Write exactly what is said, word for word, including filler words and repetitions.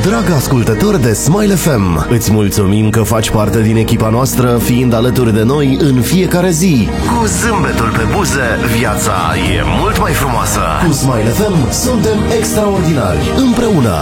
Drag ascultător de Smile F M, îți mulțumim că faci parte din echipa noastră, fiind alături de noi în fiecare zi. Cu zâmbetul pe buze, viața e mult mai frumoasă. Cu Smile F M suntem extraordinari, împreună.